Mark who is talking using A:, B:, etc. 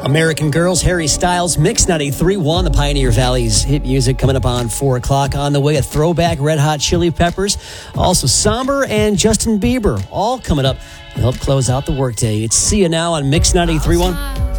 A: American Girls, Harry Styles, Mix 93.1, the Pioneer Valley's hit music coming up on 4 o'clock. On the way, a throwback Red Hot Chili Peppers. Also, Somber and Justin Bieber, all coming up to help close out the workday. It's See Ya Now on Mix 93.1.